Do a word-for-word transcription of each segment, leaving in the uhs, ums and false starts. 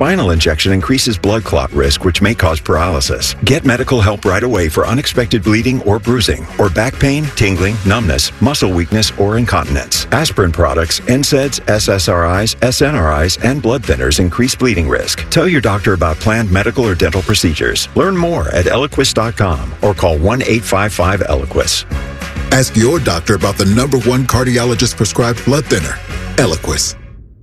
spinal injection increases blood clot risk, which may cause paralysis. Get medical help right away for unexpected bleeding or bruising, or back pain, tingling, numbness, muscle weakness, or incontinence. Aspirin products, N SAIDs, S S R Is, S N R Is, and blood thinners increase bleeding risk. Tell your doctor about planned medical or dental procedures. Learn more at Eliquis dot com or call one eight five five Eliquis. Ask your doctor about the number one cardiologist prescribed blood thinner, Eliquis.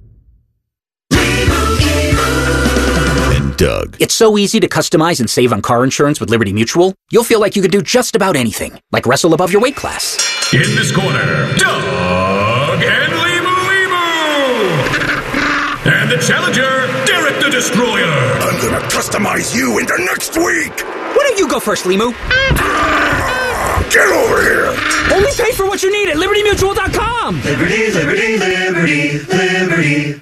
And Doug. It's so easy to customize and save on car insurance with Liberty Mutual. You'll feel like you could do just about anything, like wrestle above your weight class. In this corner, Doug and Leemu Leemu. And the challenger, Derek the Destroyer. I'm gonna customize you into next week. Why don't you go first, Leemu? Get over here! Only pay for what you need at Liberty Mutual dot com! Liberty, Liberty, Liberty, Liberty.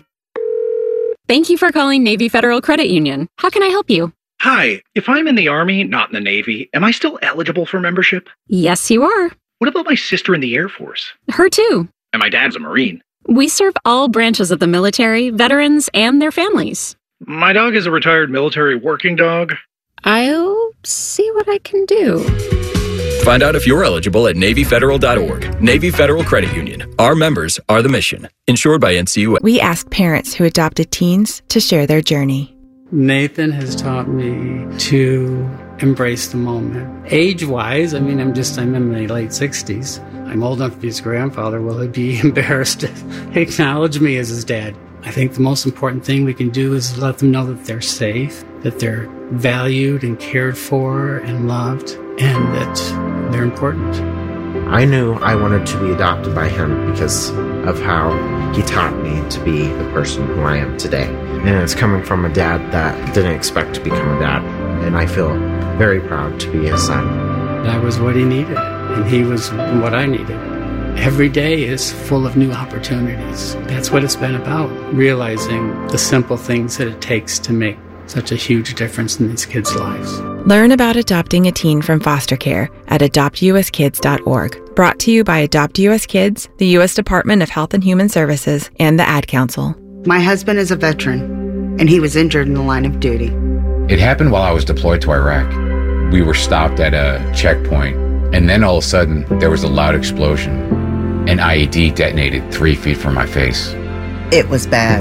Thank you for calling Navy Federal Credit Union. How can I help you? Hi, if I'm in the Army, not in the Navy, am I still eligible for membership? Yes, you are. What about my sister in the Air Force? Her too. And my dad's a Marine. We serve all branches of the military, veterans, and their families. My dog is a retired military working dog. I'll see what I can do. Find out if you're eligible at Navy Federal dot org. Navy Federal Credit Union. Our members are the mission. Insured by N C U A. We ask parents who adopted teens to share their journey. Nathan has taught me to embrace the moment. Age-wise, I mean, I'm just, I'm in my late sixties. I'm old enough to be his grandfather. Will he be embarrassed to acknowledge me as his dad? I think the most important thing we can do is let them know that they're safe, that they're valued and cared for and loved, and that they're important. I knew I wanted to be adopted by him because of how he taught me to be the person who I am today. And it's coming from a dad that didn't expect to become a dad. And I feel very proud to be his son. That was what he needed, and he was what I needed. Every day is full of new opportunities. That's what it's been about, realizing the simple things that it takes to make such a huge difference in these kids' lives. Learn about adopting a teen from foster care at adopt U S kids dot org. Brought to you by Adopt U S Kids, the U S Department of Health and Human Services, and the Ad Council. My husband is a veteran, and he was injured in the line of duty. It happened while I was deployed to Iraq. We were stopped at a checkpoint, and then all of a sudden, there was a loud explosion. An I E D detonated three feet from my face. It was bad.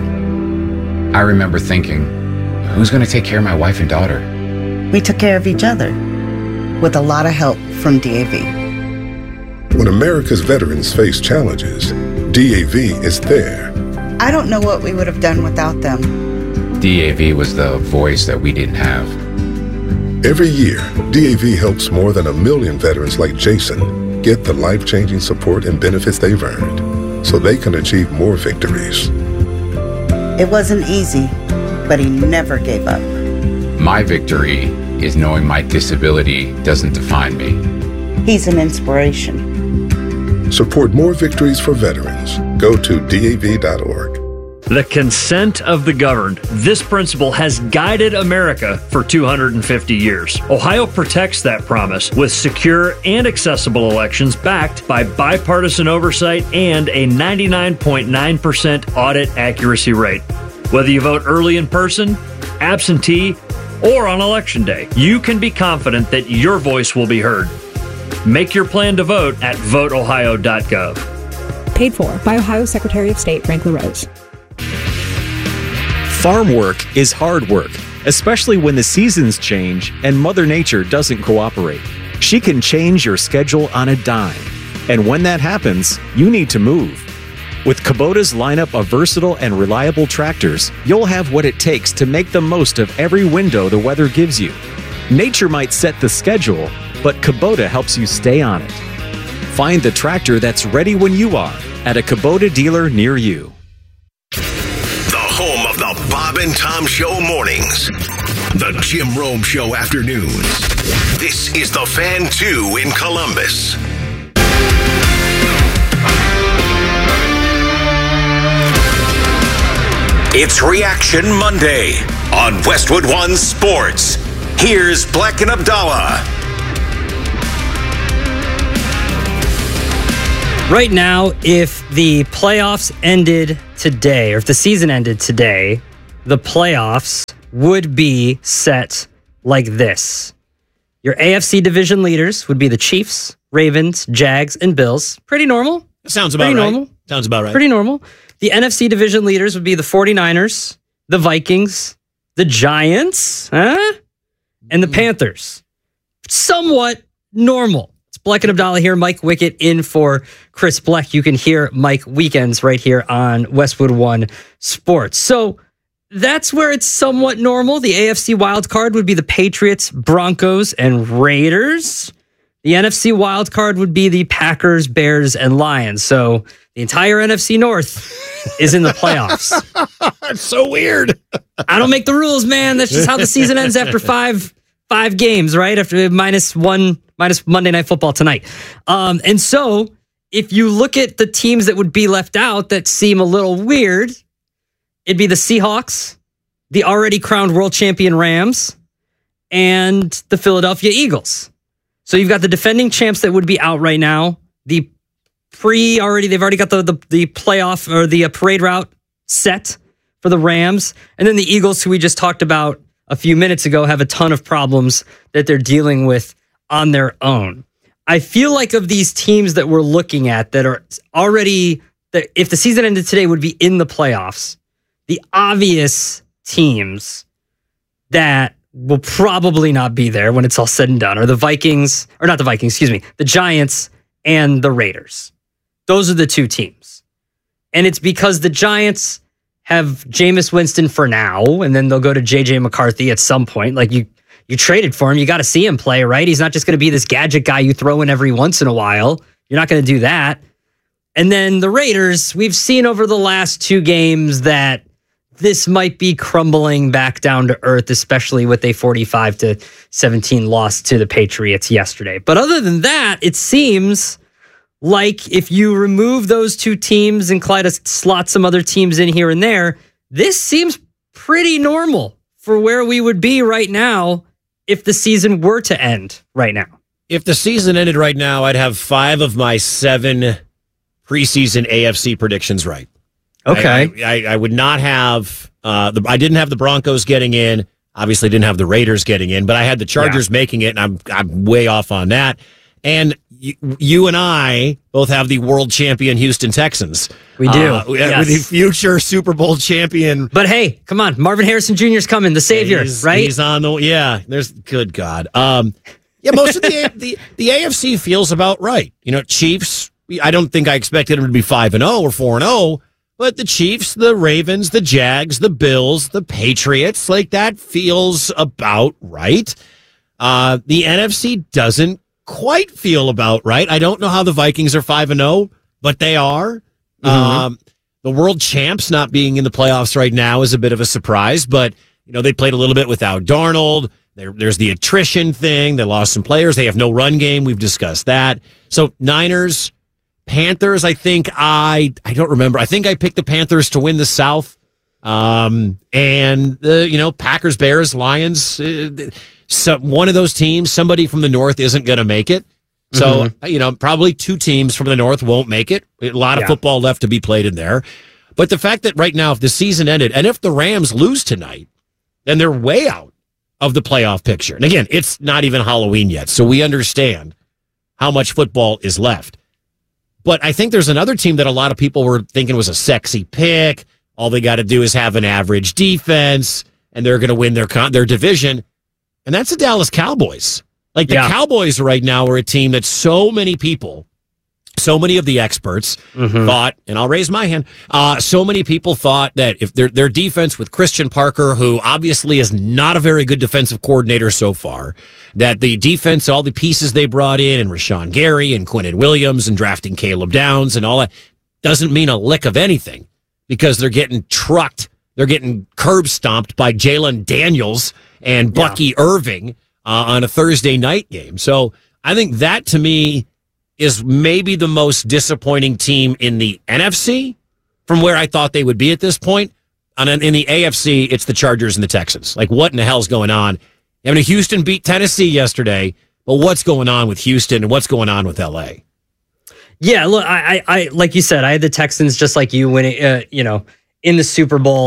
I remember thinking, who's going to take care of my wife and daughter? We took care of each other, with a lot of help from D A V. When America's veterans face challenges, D A V is there. I don't know what we would have done without them. D A V was the voice that we didn't have. Every year, D A V helps more than a million veterans like Jason get the life-changing support and benefits they've earned so they can achieve more victories. It wasn't easy, but he never gave up. My victory is knowing my disability doesn't define me. He's an inspiration. Support more victories for veterans. Go to D A V dot org. The consent of the governed. This principle has guided America for two hundred fifty years. Ohio protects that promise with secure and accessible elections backed by bipartisan oversight and a ninety-nine point nine percent audit accuracy rate. Whether you vote early in person, absentee, or on election day, you can be confident that your voice will be heard. Make your plan to vote at vote ohio dot gov. Paid for by Ohio Secretary of State Frank LaRose. Farm work is hard work, especially when the seasons change and Mother Nature doesn't cooperate. She can change your schedule on a dime. And when that happens, you need to move. With Kubota's lineup of versatile and reliable tractors, you'll have what it takes to make the most of every window the weather gives you. Nature might set the schedule, but Kubota helps you stay on it. Find the tractor that's ready when you are at a Kubota dealer near you. Home of the Bob and Tom Show mornings. The Jim Rome Show afternoons. This is the Fan two in Columbus. It's Reaction Monday on Westwood One Sports. Here's Black and Abdallah. Right now, if the playoffs ended today, or if the season ended today, the playoffs would be set like this. Your A F C division leaders would be the Chiefs, Ravens, Jags, and Bills. Pretty normal. Sounds about Pretty right. normal. Sounds about right. Pretty normal. The N F C division leaders would be the 49ers, the Vikings, the Giants, huh? and the Panthers. Somewhat normal. It's Bleck and Abdallah here. Mike Wickett in for Chris Bleck. You can hear Mike weekends right here on Westwood One Sports. So that's where it's somewhat normal. The A F C wild card would be the Patriots, Broncos, and Raiders. The N F C wild card would be the Packers, Bears, and Lions. So the entire N F C North is in the playoffs. That's so weird. I don't make the rules, man. That's just how the season ends after five five games, right? After minus one, minus Monday Night Football tonight. Um, and so if you look at the teams that would be left out that seem a little weird, it'd be the Seahawks, the already crowned world champion Rams, and the Philadelphia Eagles. So you've got the defending champs that would be out right now. The pre already, they've already got the, the, the playoff or the uh, parade route set for the Rams. And then the Eagles, who we just talked about a few minutes ago, have a ton of problems that they're dealing with on their own. I feel like of these teams that we're looking at that are already, that if the season ended today, would be in the playoffs, the obvious teams that will probably not be there when it's all said and done are the Vikings, or not the Vikings, excuse me, the Giants and the Raiders. Those are the two teams. And it's because the Giants have Jameis Winston for now, and then they'll go to J J McCarthy at some point. Like you, you traded for him. You got to see him play, right? He's not just going to be this gadget guy you throw in every once in a while. You're not going to do that. And then the Raiders, we've seen over the last two games that this might be crumbling back down to earth, especially with a forty-five to seventeen loss to the Patriots yesterday. But other than that, it seems like if you remove those two teams and try to slot some other teams in here and there, this seems pretty normal for where we would be right now if the season were to end right now. If the season ended right now, I'd have five of my seven preseason A F C predictions right. Okay. I, I, I would not have, uh, the, I didn't have the Broncos getting in. Obviously didn't have the Raiders getting in, but I had the Chargers yeah. making it, and I'm, I'm way off on that. And you, you and I both have the world champion Houston Texans. We do. Uh, yes. With the future Super Bowl champion. But hey, come on. Marvin Harrison Junior's coming, the savior, he's, right? He's on the, yeah, there's, good God. Um, yeah, most of the, the, the A F C feels about right. You know, Chiefs, I don't think I expected them to be five and oh or four and oh. But the Chiefs, the Ravens, the Jags, the Bills, the Patriots, like that feels about right. Uh, the N F C doesn't quite feel about right. I don't know how the Vikings are five and oh, but they are. Mm-hmm. Um, the world champs not being in the playoffs right now is a bit of a surprise, but you know, they played a little bit without Darnold. There, there's the attrition thing. They lost some players. They have no run game. We've discussed that. So Niners, Panthers, I think I, I don't remember. I think I picked the Panthers to win the South. Um, and, uh, you know, Packers, Bears, Lions, uh, so one of those teams, somebody from the North isn't going to make it. So, mm-hmm. you know, probably two teams from the North won't make it. A lot of yeah. football left to be played in there. But the fact that right now, if the season ended, and if the Rams lose tonight, then they're way out of the playoff picture. And again, it's not even Halloween yet. So we understand how much football is left. But I think there's another team that a lot of people were thinking was a sexy pick. All they got to do is have an average defense, and they're going to win their con- their division. And that's the Dallas Cowboys. Like, the yeah. Cowboys right now are a team that so many people, so many of the experts mm-hmm. thought, and I'll raise my hand, uh, so many people thought that if their their defense with Christian Parker, who obviously is not a very good defensive coordinator so far, that the defense, all the pieces they brought in, and Rashawn Gary and Quinnen Williams and drafting Caleb Downs and all that, doesn't mean a lick of anything because they're getting trucked. They're getting curb stomped by Jalen Daniels and Bucky yeah. Irving uh, on a Thursday night game. So I think that, to me, is maybe the most disappointing team in the N F C from where I thought they would be at this point. And in the A F C, it's the Chargers and the Texans. Like, what in the hell's going on? I mean, Houston beat Tennessee yesterday, but what's going on with Houston and what's going on with L A? Yeah, look, I, I, like you said, I had the Texans just like you winning, uh, you know, in the Super Bowl.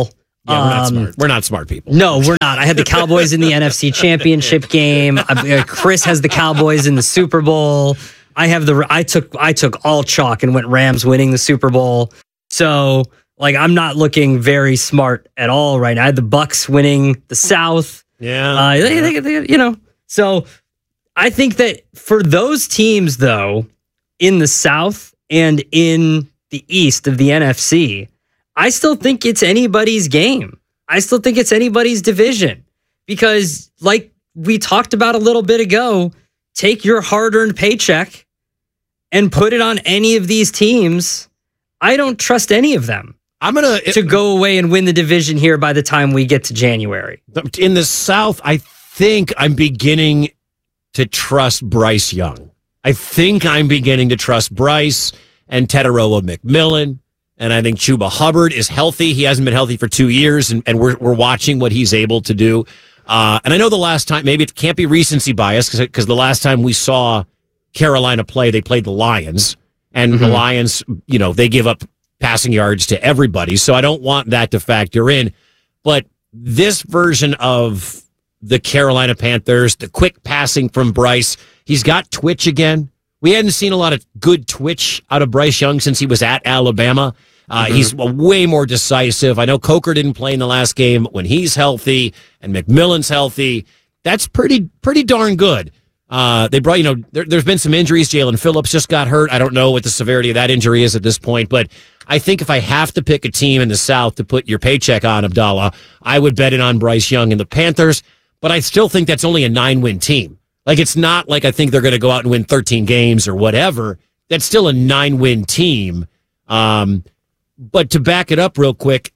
Yeah, we're not Um, smart. We're not smart people. No, we're not. I had the Cowboys in the N F C Championship game. Uh, Chris has the Cowboys in the Super Bowl. I have the. I took. I took all chalk and went Rams winning the Super Bowl. So, like, I'm not looking very smart at all right now. I had the Bucks winning the South. Yeah, uh, they, they, they, you know. So, I think that for those teams, though, in the South and in the East of the N F C, I still think it's anybody's game. I still think it's anybody's division because, like we talked about a little bit ago, take your hard-earned paycheck and put it on any of these teams. I don't trust any of them. I'm gonna to go away and win the division here by the time we get to January. In the South, I think I'm beginning to trust Bryce Young. I think I'm beginning to trust Bryce and Teteroa McMillan. And I think Chuba Hubbard is healthy. He hasn't been healthy for two years, and, and we're we're watching what he's able to do. Uh, and I know the last time, maybe it can't be recency bias, because the last time we saw Carolina play, they played the Lions. And mm-hmm. the Lions, you know, they give up passing yards to everybody. So I don't want that to factor in. But this version of the Carolina Panthers, the quick passing from Bryce, he's got twitch again. We hadn't seen a lot of good twitch out of Bryce Young since he was at Alabama. Uh, mm-hmm. He's way more decisive. I know Coker didn't play in the last game. When he's healthy and McMillan's healthy, that's pretty pretty darn good. Uh, they brought, you know, there, there's been some injuries. Jalen Phillips just got hurt. I don't know what the severity of that injury is at this point, but I think if I have to pick a team in the South to put your paycheck on, Abdallah, I would bet it on Bryce Young and the Panthers, but I still think that's only a nine-win team. Like, it's not like I think they're going to go out and win thirteen games or whatever. That's still a nine-win team. Um, but to back it up real quick,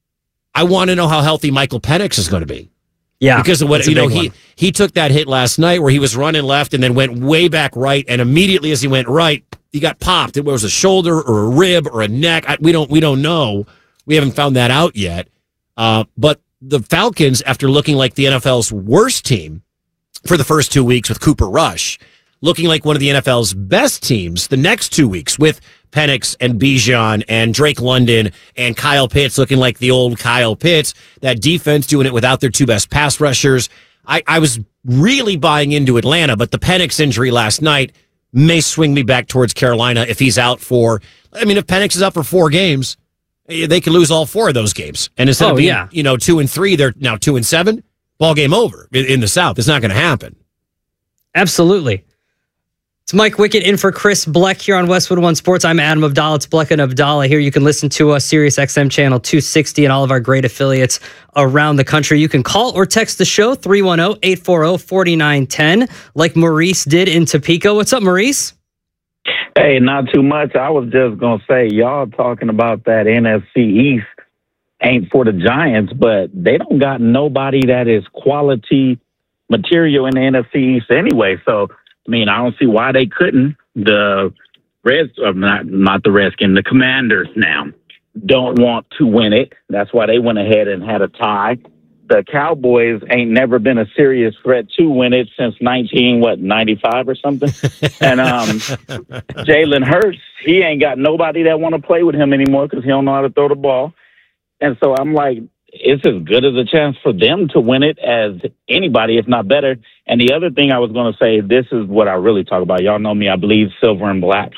I want to know how healthy Michael Penix is going to be. Yeah, because of what, you know, he, he took that hit last night where he was running left and then went way back right, and immediately as he went right, he got popped. It was a shoulder or a rib or a neck. I, we don't we don't know. We haven't found that out yet. Uh, but the Falcons, after looking like the N F L's worst team for the first two weeks with Cooper Rush, looking like one of the N F L's best teams the next two weeks with Penix and Bijan and Drake London and Kyle Pitts looking like the old Kyle Pitts. That defense doing it without their two best pass rushers. I, I was really buying into Atlanta, but the Penix injury last night may swing me back towards Carolina if he's out for, I mean, if Penix is out for four games, they could lose all four of those games. And instead oh, of being, yeah. you know, two and three, they're now two and seven. Ball game over in, in the South. It's not going to happen. Absolutely. It's Mike Wickett in for Chris Bleck here on Westwood One Sports. I'm Adam Abdallah. It's Bleck and Abdallah here. You can listen to us, Sirius X M channel two sixty and all of our great affiliates around the country. You can call or text the show three one zero, eight four zero, four nine one zero like Maurice did in Topeka. What's up, Maurice? Hey, not too much. I was just going to say, y'all talking about that N F C East ain't for the Giants, but they don't got nobody that is quality material in the N F C East anyway. So, I mean, I don't see why they couldn't. The Reds, or not, not the Redskins, the Commanders now don't want to win it. That's why they went ahead and had a tie. The Cowboys ain't never been a serious threat to win it since nineteen, what, ninety-five or something? And um, Jalen Hurts, he ain't got nobody that want to play with him anymore because he don't know how to throw the ball. And so I'm like, it's as good as a chance for them to win it as anybody, if not better. And the other thing I was going to say, this is what I really talk about. Y'all know me, I believe silver and black.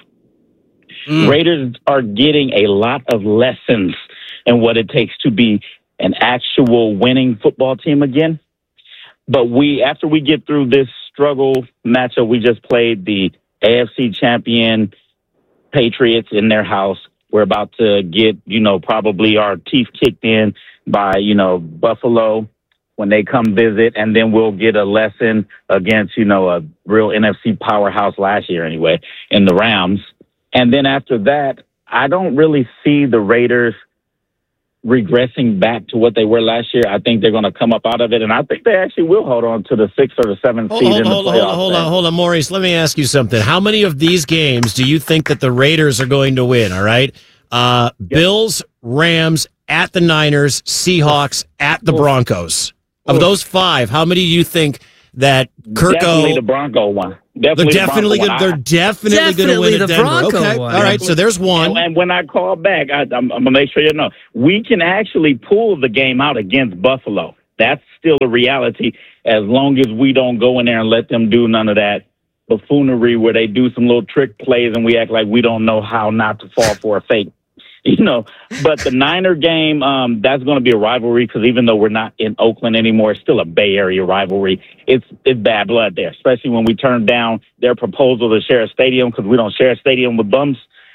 Mm. Raiders are getting a lot of lessons in what it takes to be an actual winning football team again. But we, after we get through this struggle matchup, we just played the A F C champion Patriots in their house. We're about to get, you know, probably our teeth kicked in by, you know, Buffalo when they come visit. And then we'll get a lesson against, you know, a real N F C powerhouse last year anyway, in the Rams. And then after that, I don't really see the Raiders regressing back to what they were last year. I think they're going to come up out of it, and I think they actually will hold on to the sixth or the seventh hold, seed hold, in the hold, playoffs. Hold on, hold on, hold on, Maurice. Let me ask you something. How many of these games do you think that the Raiders are going to win? All right, uh, yep. Bills, Rams, at the Niners, Seahawks, at the Broncos. Of those five, how many do you think that Kirko. Definitely the Bronco one. Definitely they're definitely the gonna, they're definitely, definitely going to win the at Denver. Bronco okay, one. all right. So there's one. And, and when I call back, I, I'm, I'm gonna make sure you know we can actually pull the game out against Buffalo. That's still a reality as long as we don't go in there and let them do none of that buffoonery where they do some little trick plays and we act like we don't know how not to fall for a fake. You know, but the Niner game, um, that's going to be a rivalry because even though we're not in Oakland anymore, it's still a Bay Area rivalry. It's it's bad blood there, especially when we turned down their proposal to share a stadium because we don't share a stadium with bums.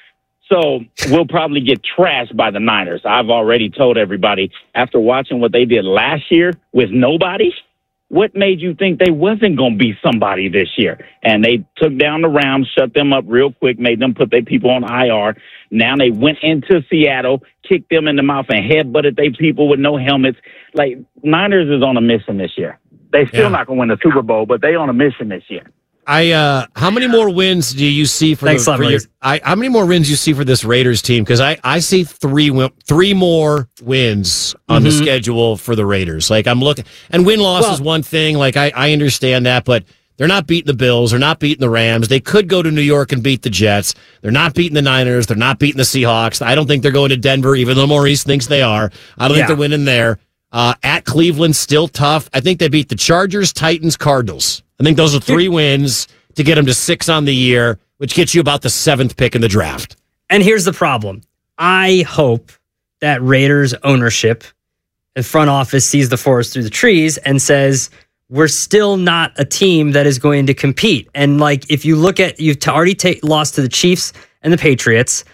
So we'll probably get trashed by the Niners. I've already told everybody after watching what they did last year with nobody, what made you think they wasn't going to be somebody this year? And they took down the Rams, shut them up real quick, made them put their people on I R. Now they went into Seattle, kicked them in the mouth, and headbutted their people with no helmets. Like, Niners is on a mission this year. They still Yeah. not going to win the Super Bowl, but they on a mission this year. I uh, how many more wins do you see for, Thanks, the, for your, I, how many more wins do you see for this Raiders team? Because I, I see three win- three more wins on Mm-hmm. the schedule for the Raiders. Like I'm looking, and win loss Well- is one thing. Like I, I understand that, but they're not beating the Bills. They're not beating the Rams. They could go to New York and beat the Jets. They're not beating the Niners. They're not beating the Seahawks. I don't think they're going to Denver, even though Maurice thinks they are. I don't Yeah. think they're winning there. Uh, at Cleveland, still tough. I think they beat the Chargers, Titans, Cardinals. I think those are three wins to get them to six on the year, which gets you about the seventh pick in the draft. And here's the problem. I hope that Raiders ownership and front office sees the forest through the trees and says, we're still not a team that is going to compete. And like, if you look at, you've already ta- lost to the Chiefs and the Patriots.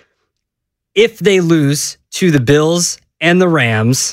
If they lose to the Bills and the Rams,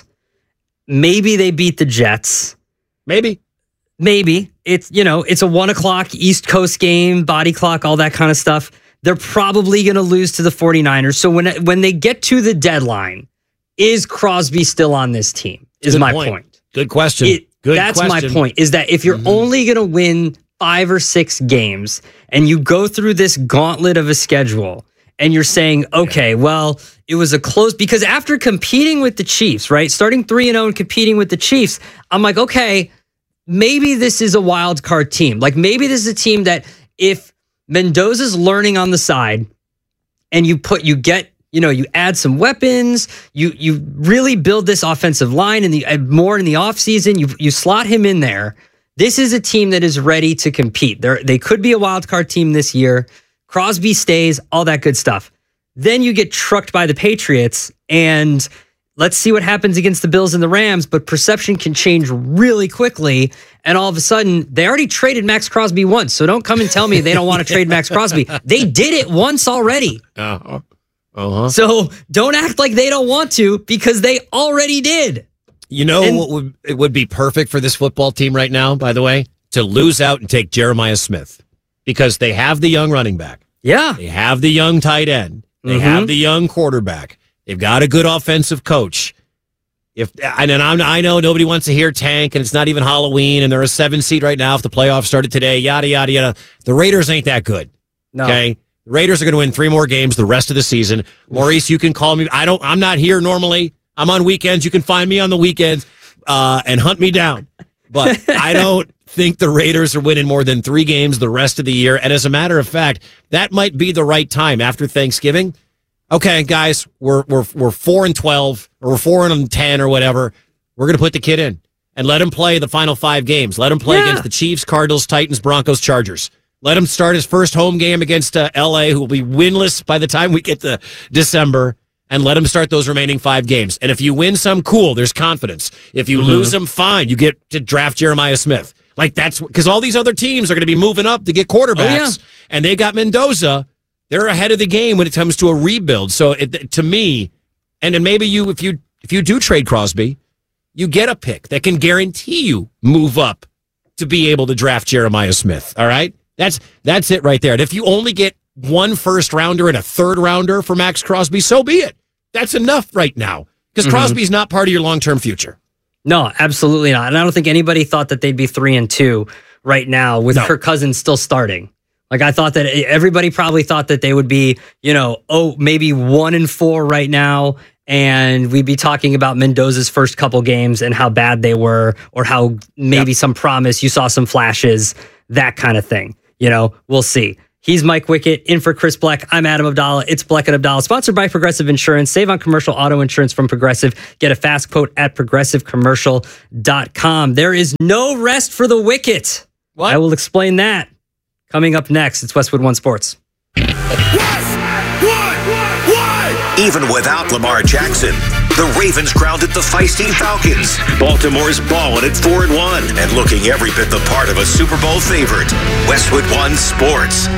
maybe they beat the Jets. Maybe. Maybe. It's, you know, it's a one o'clock East Coast game, body clock, all that kind of stuff. They're probably going to lose to the 49ers. So when when they get to the deadline, is Crosby still on this team? Is Good my point. point. Good question. It, Good that's question. my point, is that if you're Mhm. only going to win five or six games and you go through this gauntlet of a schedule and you're saying, okay, well, it was a close, because after competing with the Chiefs, right, starting three and oh and competing with the Chiefs, I'm like, okay, maybe this is a wild card team. Like maybe this is a team that if Mendoza's learning on the side and you put, you get, you know, you add some weapons, you you really build this offensive line in the uh, more in the offseason, you you slot him in there. This is a team that is ready to compete. They they could be a wild card team this year. Crosby stays, all that good stuff. Then you get trucked by the Patriots, and let's see what happens against the Bills and the Rams, but perception can change really quickly, and all of a sudden, they already traded Max Crosby once, so don't come and tell me they don't want to trade Max Crosby. They did it once already. Uh-huh. Uh-huh. So don't act like they don't want to, because they already did. You know And- what would it would be perfect for this football team right now, by the way? To lose out and take Jeremiah Smith. Because they have the young running back. Yeah. They have the young tight end. They Mhm. have the young quarterback. They've got a good offensive coach. If and I'm, I know nobody wants to hear tank, and it's not even Halloween, and they're a seven seed right now if the playoffs started today, yada, yada, yada. The Raiders ain't that good. No. Okay? The Raiders are going to win three more games the rest of the season. Maurice, you can call me. I don't, I'm not here normally. I'm on weekends. You can find me on the weekends uh, and hunt me down. But I don't think the Raiders are winning more than three games the rest of the year. And as a matter of fact, that might be the right time after Thanksgiving. Okay, guys, we're we're we're four and twelve, or we're four and ten, or whatever. We're going to put the kid in and let him play the final five games. Let him play Yeah. against the Chiefs, Cardinals, Titans, Broncos, Chargers. Let him start his first home game against uh, L A, who will be winless by the time we get to December, and let him start those remaining five games. And if you win some, cool, there's confidence. If you Mhm. lose them, fine, you get to draft Jeremiah Smith. Like that's because all these other teams are going to be moving up to get quarterbacks, Oh, yeah. and they got Mendoza. They're ahead of the game when it comes to a rebuild. So it, to me, and then maybe you, if you if you do trade Crosby, you get a pick that can guarantee you move up to be able to draft Jeremiah Smith. All right, that's that's it right there. And if you only get one first rounder and a third rounder for Max Crosby, so be it. That's enough right now because Mhm. Crosby's not part of your long term future. No, absolutely not. And I don't think anybody thought that they'd be three and two right now with No. Kirk Cousins still starting. Like I thought that everybody probably thought that they would be, you know, oh, maybe one and four right now, and we'd be talking about Mendoza's first couple games and how bad they were, or how maybe yep. some promise, you saw some flashes, that kind of thing. You know, we'll see. He's Mike Wickett, in for Chris Bleck. I'm Adam Abdallah. It's Bleck and Abdallah, sponsored by Progressive Insurance. Save on commercial auto insurance from Progressive. Get a fast quote at progressive commercial dot com. There is no rest for the Wicket. What? I will explain that coming up next. It's Westwood One Sports. Even without Lamar Jackson, the Ravens grounded the feisty Falcons. Baltimore's balling at four and one and looking every bit the part of a Super Bowl favorite. Westwood One Sports.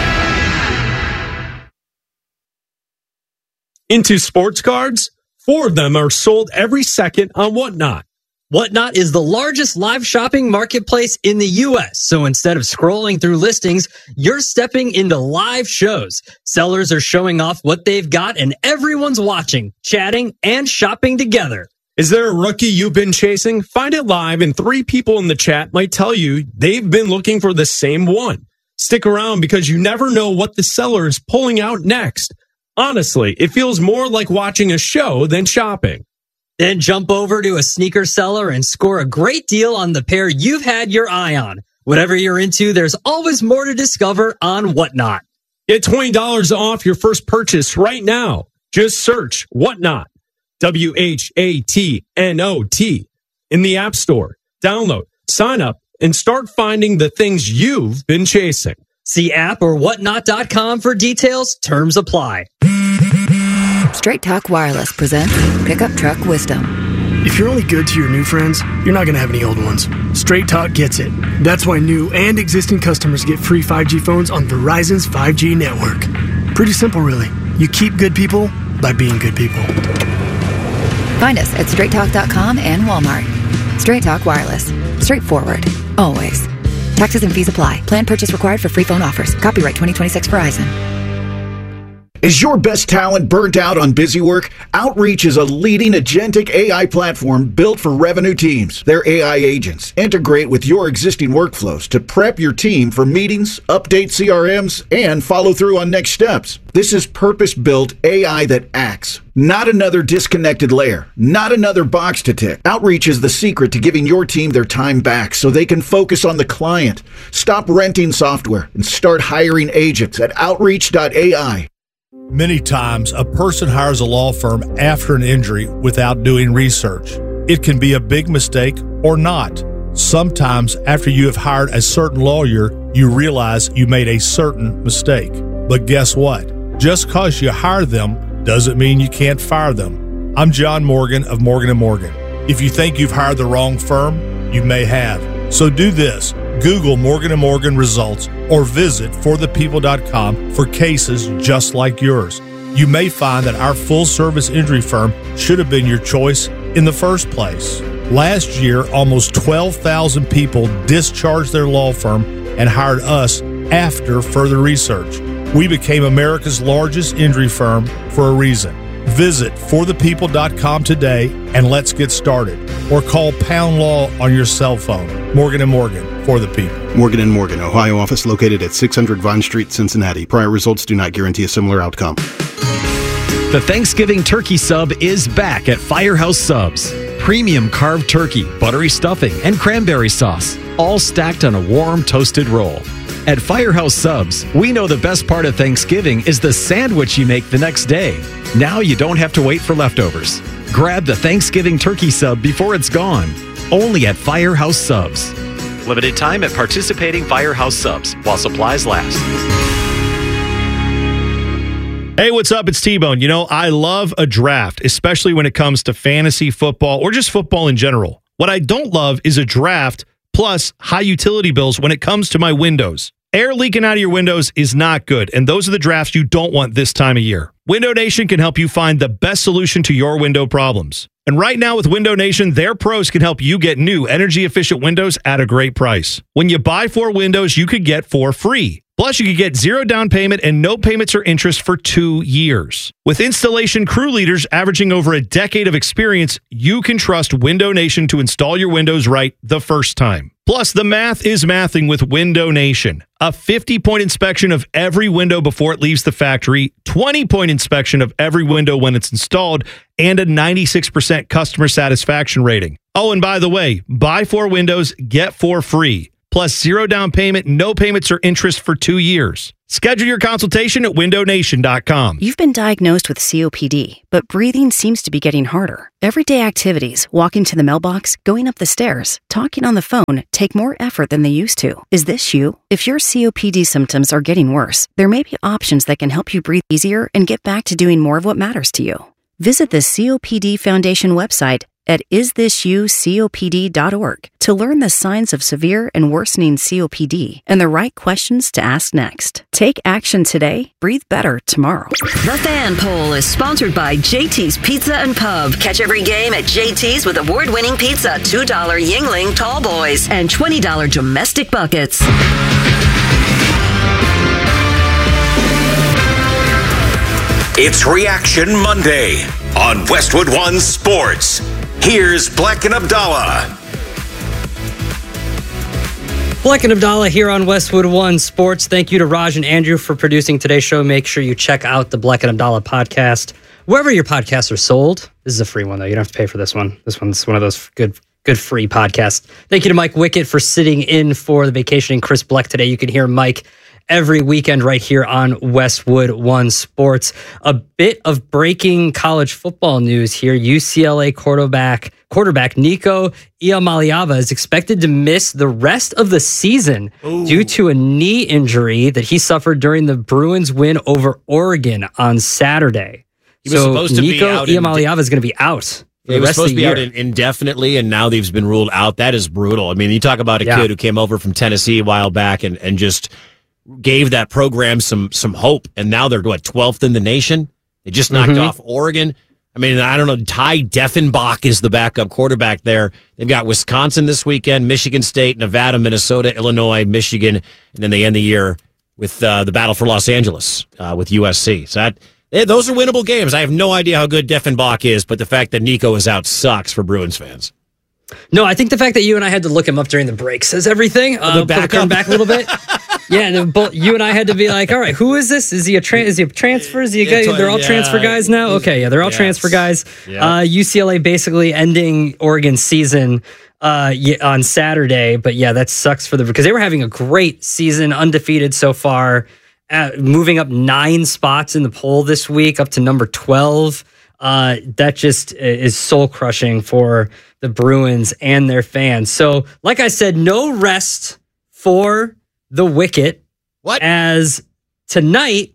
Into sports cards, four of them are sold every second on Whatnot. Whatnot is the largest live shopping marketplace in the U S. So instead of scrolling through listings, you're stepping into live shows. Sellers are showing off what they've got and everyone's watching, chatting, and shopping together. Is there a rookie you've been chasing? Find it live and three people in the chat might tell you they've been looking for the same one. Stick around because you never know what the seller is pulling out next. Honestly, it feels more like watching a show than shopping. Then jump over to a sneaker seller and score a great deal on the pair you've had your eye on. Whatever you're into, there's always more to discover on Whatnot. Get twenty dollars off your first purchase right now. Just search Whatnot, W H A T N O T, in the App Store. Download, sign up, and start finding the things you've been chasing. See app or whatnot dot com for details. Terms apply. Straight Talk Wireless presents Pickup Truck Wisdom. If you're only good to your new friends, you're not going to have any old ones. Straight Talk gets it. That's why new and existing customers get free five G phones on Verizon's five G network. Pretty simple, really. You keep good people by being good people. Find us at straight talk dot com and Walmart. Straight Talk Wireless. Straightforward. Always. Taxes and fees apply. Plan purchase required for free phone offers. Copyright twenty twenty-six Verizon. Is your best talent burnt out on busy work? Outreach is a leading agentic A I platform built for revenue teams. Their A I agents integrate with your existing workflows to prep your team for meetings, update C R Ms, and follow through on next steps. This is purpose-built A I that acts, not another disconnected layer, not another box to tick. Outreach is the secret to giving your team their time back so they can focus on the client. Stop renting software and start hiring agents at outreach dot A I. Many times, a person hires a law firm after an injury without doing research. It can be a big mistake or not. Sometimes, after you have hired a certain lawyer, you realize you made a certain mistake. But guess what? Just because you hire them doesn't mean you can't fire them. I'm John Morgan of Morgan and Morgan. If you think you've hired the wrong firm, you may have. So do this. Google Morgan and Morgan results or visit for the people dot com for cases just like yours. You may find that our full-service injury firm should have been your choice in the first place. Last year, almost twelve thousand people discharged their law firm and hired us after further research. We became America's largest injury firm for a reason. Visit for the people dot com today and let's get started. Or call Pound Law on your cell phone. Morgan and Morgan, for the people. Morgan and Morgan, Ohio office located at six hundred Vine Street, Cincinnati. Prior results do not guarantee a similar outcome. The Thanksgiving turkey sub is back at Firehouse Subs. Premium carved turkey, buttery stuffing, and cranberry sauce, all stacked on a warm, toasted roll. At Firehouse Subs, we know the best part of Thanksgiving is the sandwich you make the next day. Now you don't have to wait for leftovers. Grab the Thanksgiving turkey sub before it's gone. Only at Firehouse Subs. Limited time at participating Firehouse Subs while supplies last. Hey, what's up? It's T-Bone. You know, I love a draft, especially when it comes to fantasy football or just football in general. What I don't love is a draft plus high utility bills when it comes to my windows. Air leaking out of your windows is not good, and those are the drafts you don't want this time of year. Window Nation can help you find the best solution to your window problems. And right now with Window Nation, their pros can help you get new energy-efficient windows at a great price. When you buy four windows, you could get four free. Plus, you could get zero down payment and no payments or interest for two years. With installation crew leaders averaging over a decade of experience, you can trust Window Nation to install your windows right the first time. Plus, the math is mathing with Window Nation. A fifty-point inspection of every window before it leaves the factory, twenty-point inspection of every window when it's installed, and a ninety-six percent customer satisfaction rating. Oh, and by the way, buy four windows, get four free. Plus zero down payment, no payments or interest for two years. Schedule your consultation at window nation dot com. You've been diagnosed with C O P D, but breathing seems to be getting harder. Everyday activities, walking to the mailbox, going up the stairs, talking on the phone, take more effort than they used to. Is this you? If your C O P D symptoms are getting worse, there may be options that can help you breathe easier and get back to doing more of what matters to you. Visit the C O P D Foundation website at is this you copd dot org to learn the signs of severe and worsening C O P D and the right questions to ask next. Take action today, breathe better tomorrow. The Fan Poll is sponsored by J T's Pizza and Pub. Catch every game at J T's with award-winning pizza, two dollar Yingling Tall Boys, and twenty dollar domestic buckets. It's Reaction Monday on Westwood One Sports. Here's Black and Abdallah. Black and Abdallah here on Westwood One Sports. Thank you to Raj and Andrew for producing today's show. Make sure you check out the Black and Abdallah podcast wherever your podcasts are sold. This is a free one, though. You don't have to pay for this one. This one's one of those good good free podcasts. Thank you to Mike Wickett for sitting in for the vacationing Chris Bleck today. You can hear Mike every weekend right here on Westwood One Sports. A bit of breaking college football news here. U C L A quarterback quarterback Nico Iamaleava is expected to miss the rest of the season Ooh. due to a knee injury that he suffered during the Bruins win over Oregon on Saturday. He was so supposed to Nico be out Iamaleava is going to be out. He was supposed to be out indefinitely, and now he's been ruled out. That is brutal. I mean, you talk about a yeah. kid who came over from Tennessee a while back and, and just gave that program some some hope, and now they're, what, twelfth in the nation? They just knocked mm-hmm. off Oregon. I mean, I don't know, Ty Deffenbach is the backup quarterback there. They've got Wisconsin this weekend, Michigan State, Nevada, Minnesota, Illinois, Michigan, and then they end the year with uh, the battle for Los Angeles uh, with U S C. So that, eh, those are winnable games. I have no idea how good Deffenbach is, but the fact that Nico is out sucks for Bruins fans. No, I think the fact that you and I had to look him up during the break says everything. Uh, the back, put back a little bit. Yeah, and both you and I had to be like, all right, who is this? Is he a tra- is he a transfer? Is he a guy? They're all yeah. transfer guys now? Okay, yeah, they're all yes. transfer guys. Yeah. Uh, U C L A basically ending Oregon's season uh, on Saturday. But yeah, that sucks for them because they were having a great season, undefeated so far, uh, moving up nine spots in the poll this week, up to number twelve. Uh, that just is soul crushing for the Bruins and their fans. So, like I said, no rest for the Wicket. What? As tonight,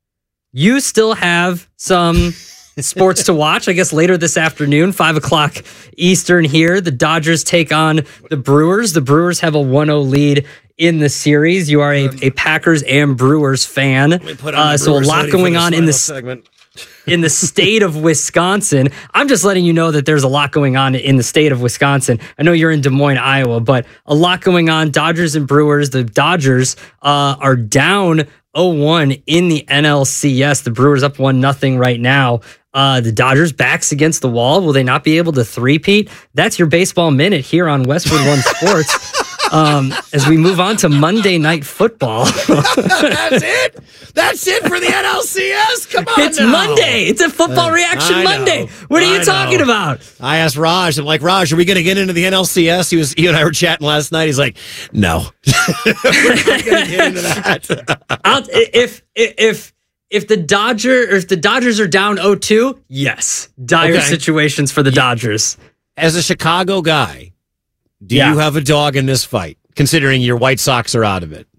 you still have some sports to watch. I guess later this afternoon, five o'clock Eastern here, the Dodgers take on the Brewers. The Brewers have a one oh lead in the series. You are a, a Packers and Brewers fan. Uh, so a lot going on in this segment. In the state of Wisconsin. I'm just letting you know that there's a lot going on in the state of Wisconsin. I know you're in Des Moines, Iowa, but a lot going on. Dodgers and Brewers. The Dodgers uh, are down oh one in the N L C S. The Brewers up one nothing right now. Uh, the Dodgers backs against the wall. Will they not be able to three-peat? That's your baseball minute here on Westwood One Sports. Um, as we move on to Monday Night Football. That's it? That's it for the N L C S? Come on It's now. Monday. It's a football uh, reaction I Monday. Know. What are you I talking know. about? I asked Raj, I'm like, Raj, are we going to get into the N L C S? He was, he and I were chatting last night. He's like, no. We're not going to get into that. I'll, if, if, if the Dodger, or if the Dodgers are down oh two, yes. Dire okay. situations for the Dodgers. As a Chicago guy, do yeah. you have a dog in this fight, considering your White Sox are out of it?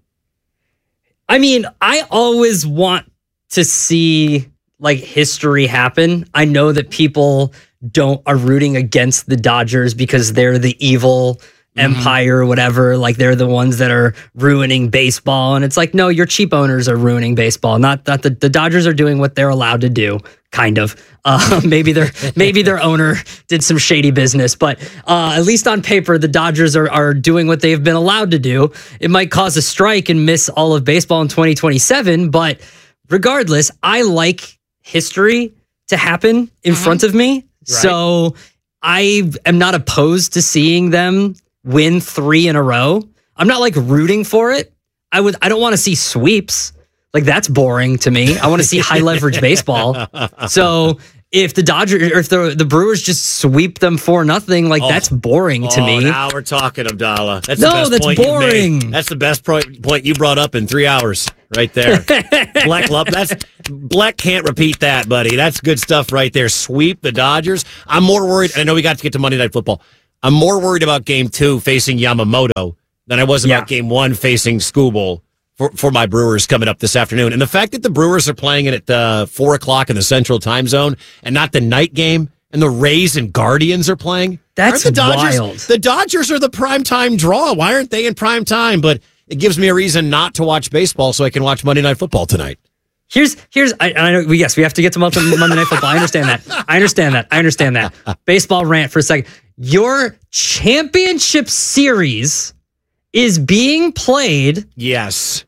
I mean, I always want to see like history happen. I know that people don't are rooting against the Dodgers because they're the evil mm-hmm. empire or whatever. Like they're the ones that are ruining baseball. And it's like, no, your cheap owners are ruining baseball. Not that the, the Dodgers are doing what they're allowed to do. Kind of. Uh, maybe their maybe their owner did some shady business, but uh, at least on paper, the Dodgers are, are doing what they've been allowed to do. It might cause a strike and miss all of baseball in twenty twenty-seven, but regardless, I like history to happen in mm-hmm. front of me. Right. So I am not opposed to seeing them win three in a row. I'm not like rooting for it. I would. I don't want to see sweeps. Like that's boring to me. I want to see high leverage baseball. So if the Dodgers or if the the Brewers just sweep them for nothing, like oh. that's boring to oh, me. Now we're talking, Abdallah. That's no, the best that's point boring. You made. That's the best point, point you brought up in three hours, right there. Black love. That's Black can't repeat that, buddy. That's good stuff right there. Sweep the Dodgers. I'm more worried. And I know we got to get to Monday Night Football. I'm more worried about Game Two facing Yamamoto than I was about yeah. Game One facing Skubal. For, for my Brewers coming up this afternoon. And the fact that the Brewers are playing it at uh, four o'clock in the Central Time Zone and not the night game, and the Rays and Guardians are playing. That's the Dodgers, wild. The Dodgers are the primetime draw. Why aren't they in prime time? But it gives me a reason not to watch baseball so I can watch Monday Night Football tonight. Here's, here's. I, I know, yes, we have to get to Monday Night Football. I understand that. I understand that. I understand that. Baseball rant for a second. Your championship series is being played. Yes.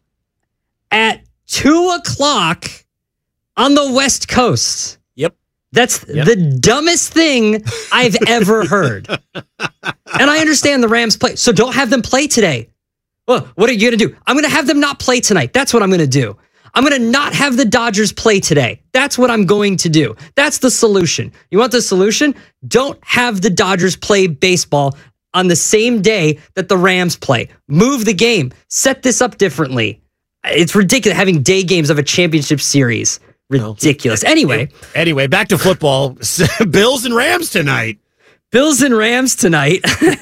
At two o'clock on the West Coast. Yep. That's yep. the dumbest thing I've ever heard. And I understand the Rams play. So don't have them play today. Well, what are you going to do? I'm going to have them not play tonight. That's what I'm going to do. I'm going to not have the Dodgers play today. That's what I'm going to do. That's the solution. You want the solution? Don't have the Dodgers play baseball on the same day that the Rams play. Move the game. Set this up differently. It's ridiculous having day games of a championship series. Ridiculous. Anyway. Anyway, back to football. Bills and Rams tonight. Bills and Rams tonight.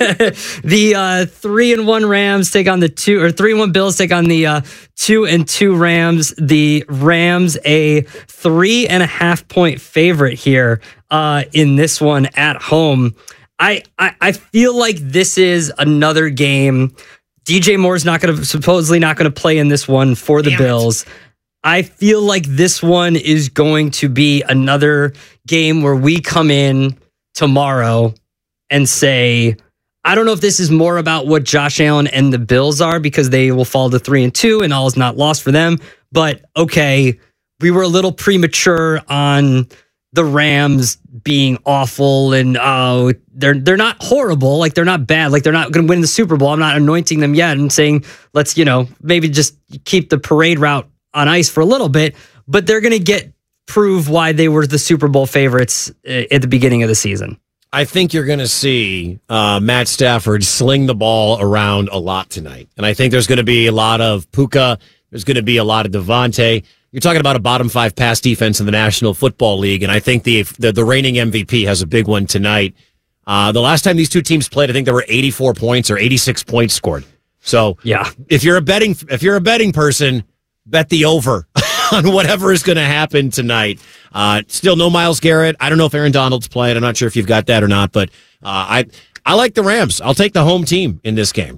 The uh, three and one Rams take on the two, or three and one Bills take on the uh, two and two Rams. The Rams a three and a half point favorite here uh, in this one at home. I, I I feel like this is another game. D J Moore's not going to supposedly not going to play in this one for the Damn Bills. It. I feel like this one is going to be another game where we come in tomorrow and say, I don't know if this is more about what Josh Allen and the Bills are, because they will fall to three and two and all is not lost for them. But okay, we were a little premature on the Rams being awful, and oh, they're they're not horrible, like they're not bad, like they're not going to win the Super Bowl. I'm not anointing them yet and saying let's you know maybe just keep the parade route on ice for a little bit, but they're going to get prove why they were the Super Bowl favorites at the beginning of the season. I think you're going to see uh, Matt Stafford sling the ball around a lot tonight, and I think there's going to be a lot of Puka. There's going to be a lot of Devontae. You're talking about a bottom five pass defense in the National Football League, and I think the the, the reigning M V P has a big one tonight. Uh, the last time these two teams played, I think there were eighty-four points or eighty-six points scored. So, yeah, if you're a betting if you're a betting person, bet the over on whatever is going to happen tonight. Uh, still no Myles Garrett. I don't know if Aaron Donald's playing. I'm not sure if you've got that or not, but uh, I I like the Rams. I'll take the home team in this game.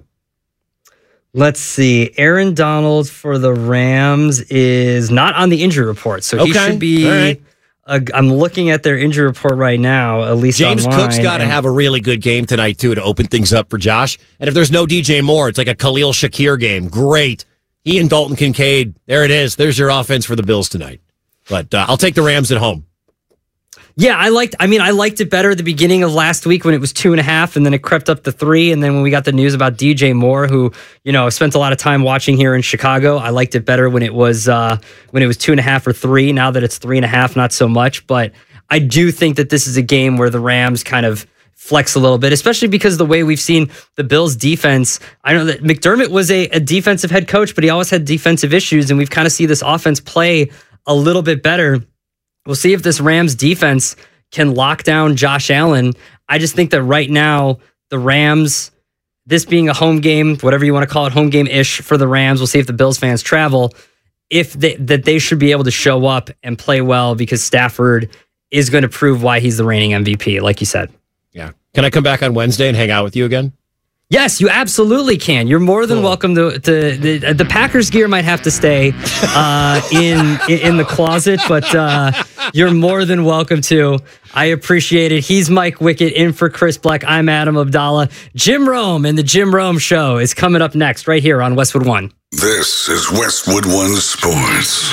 Let's see. Aaron Donald for the Rams is not on the injury report, so he okay. should be. Right. Uh, I'm looking at their injury report right now. At least James online, Cook's got to have a really good game tonight too to open things up for Josh. And if there's no D J Moore, it's like a Khalil Shakir game. Great. He and Dalton Kincaid. There it is. There's your offense for the Bills tonight. But uh, I'll take the Rams at home. Yeah, I liked. I mean, I liked it better at the beginning of last week when it was two and a half, and then it crept up to three. And then when we got the news about D J Moore, who you know spent a lot of time watching here in Chicago, I liked it better when it was uh, when it was two and a half or three. Now that it's three and a half, not so much. But I do think that this is a game where the Rams kind of flex a little bit, especially because the way we've seen the Bills defense. I know that McDermott was a, a defensive head coach, but he always had defensive issues, and we've kind of seen this offense play a little bit better. We'll see if this Rams defense can lock down Josh Allen. I just think that right now, the Rams, this being a home game, whatever you want to call it, home game-ish for the Rams, we'll see if the Bills fans travel, if they, that they should be able to show up and play well, because Stafford is going to prove why he's the reigning M V P, like you said. Yeah. Can I come back on Wednesday and hang out with you again? Yes, you absolutely can. You're more than cool. welcome to, to the, the Packers gear might have to stay uh, in in the closet, but uh, you're more than welcome to. I appreciate it. He's Mike Wickett in for Chris Black. I'm Adam Abdallah. Jim Rome and the Jim Rome Show is coming up next right here on Westwood One. This is Westwood One Sports.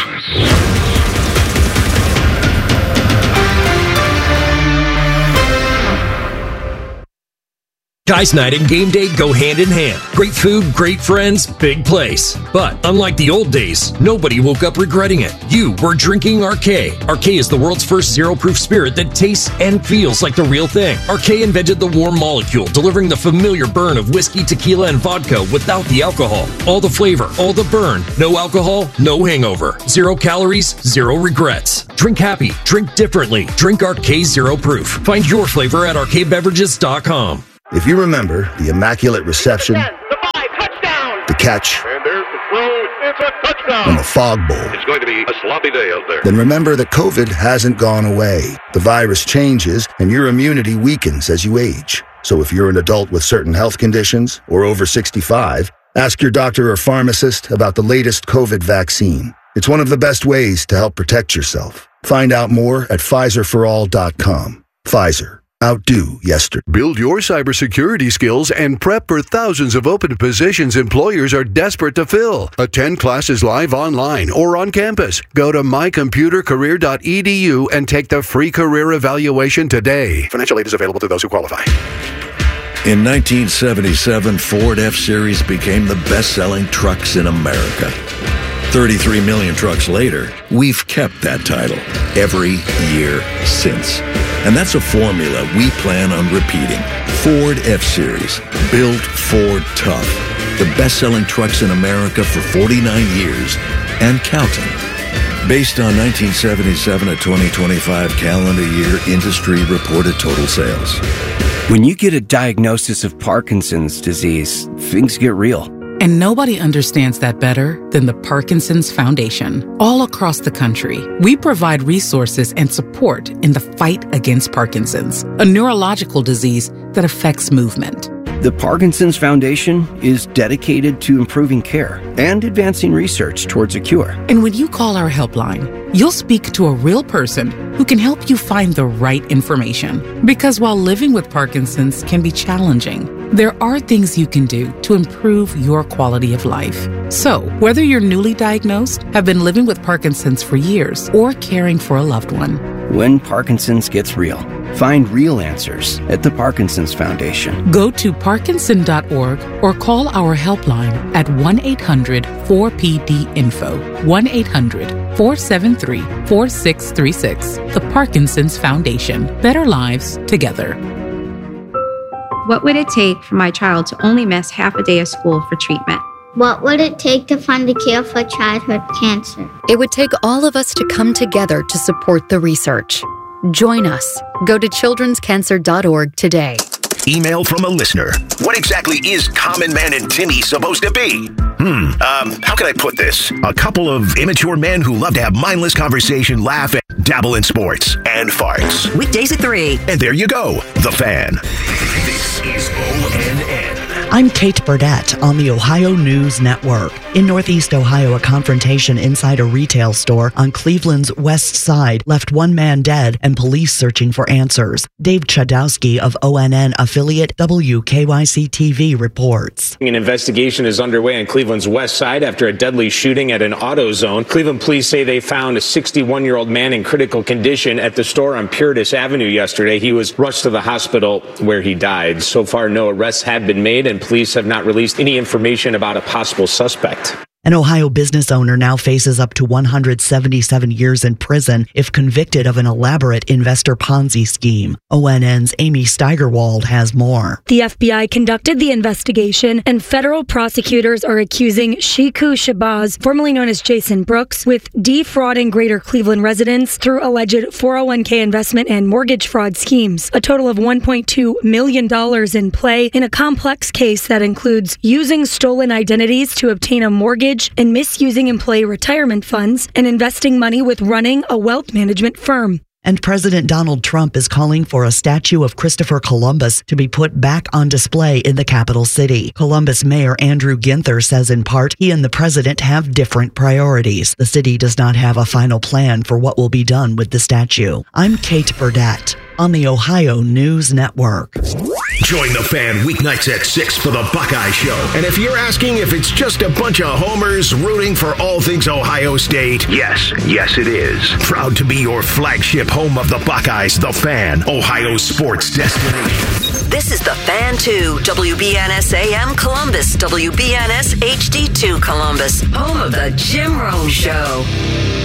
Guys night and game day go hand in hand. Great food, great friends, big place. But unlike the old days, nobody woke up regretting it. You were drinking R K. R K is the world's first zero-proof spirit that tastes and feels like the real thing. R K invented the warm molecule, delivering the familiar burn of whiskey, tequila, and vodka without the alcohol. All the flavor, all the burn. No alcohol, no hangover. Zero calories, zero regrets. Drink happy, drink differently. Drink R K Zero Proof. Find your flavor at R K beverages dot com. If you remember the immaculate reception, the catch, and there's the throw, it's a touchdown, and the fog bowl, it's going to be a sloppy day out there. Then remember that COVID hasn't gone away. The virus changes, and your immunity weakens as you age. So if you're an adult with certain health conditions or over sixty-five, ask your doctor or pharmacist about the latest COVID vaccine. It's one of the best ways to help protect yourself. Find out more at Pfizer for all dot com. Pfizer. Outdo yesterday. Build your cybersecurity skills and prep for thousands of open positions employers are desperate to fill. Attend classes live online or on campus. Go to my computer career dot e d u and take the free career evaluation today. Financial aid is available to those who qualify. In nineteen seventy-seven, Ford F-Series became the best-selling trucks in America. thirty-three million trucks later, we've kept that title every year since. And that's a formula we plan on repeating. Ford F-Series, built Ford tough. The best-selling trucks in America for forty-nine years and counting. Based on nineteen seventy-seven to twenty twenty-five calendar year industry reported total sales. When you get a diagnosis of Parkinson's disease, things get real. And nobody understands that better than the Parkinson's Foundation. All across the country, we provide resources and support in the fight against Parkinson's, a neurological disease that affects movement. The Parkinson's Foundation is dedicated to improving care and advancing research towards a cure. And when you call our helpline, you'll speak to a real person who can help you find the right information. Because while living with Parkinson's can be challenging, there are things you can do to improve your quality of life. So, whether you're newly diagnosed, have been living with Parkinson's for years, or caring for a loved one, when Parkinson's gets real, find real answers at the Parkinson's Foundation. Go to parkinson dot org or call our helpline at one eight hundred four P D info, one eight hundred four seven three four six three six. The Parkinson's Foundation. Better lives together. What would it take for my child to only miss half a day of school for treatment? What would it take to find a cure for childhood cancer? It would take all of us to come together to support the research. Join us. Go to children's cancer dot org today. Email from a listener. What exactly is Common Man and Timmy supposed to be? Hmm, um, how can I put this? A couple of immature men who love to have mindless conversation, laugh, and dabble in sports and farts. Weekdays at three. And there you go, The Fan. This is O N N. I'm Kate Burdett on the Ohio News Network. In Northeast Ohio, a confrontation inside a retail store on Cleveland's west side left one man dead and police searching for answers. Dave Chudowski of O N N affiliate W K Y C T V reports. An investigation is underway on Cleveland's west side after a deadly shooting at an AutoZone. Cleveland police say they found a sixty-one-year-old man in critical condition at the store on Puritas Avenue yesterday. He was rushed to the hospital where he died. So far, no arrests have been made, and police have not released any information about a possible suspect. An Ohio business owner now faces up to one hundred seventy-seven years in prison if convicted of an elaborate investor Ponzi scheme. O N N's Amy Steigerwald has more. The F B I conducted the investigation, and federal prosecutors are accusing Shiku Shabazz, formerly known as Jason Brooks, with defrauding Greater Cleveland residents through alleged four oh one k investment and mortgage fraud schemes. A total of one point two million dollars in play in a complex case that includes using stolen identities to obtain a mortgage and misusing employee retirement funds and investing money with running a wealth management firm. And President Donald Trump is calling for a statue of Christopher Columbus to be put back on display in the capital city. Columbus Mayor Andrew Ginther says in part he and the president have different priorities. The city does not have a final plan for what will be done with the statue. I'm Kate Burdett on the Ohio News Network. Join The Fan weeknights at six for the Buckeye Show. And if you're asking if it's just a bunch of homers rooting for all things Ohio State, yes, yes it is. Proud to be your flagship home of the Buckeyes, The Fan, Ohio sports destination. This is The Fan two, W B N S A M Columbus, W B N S H D two Columbus, home of the Jim Rome Show.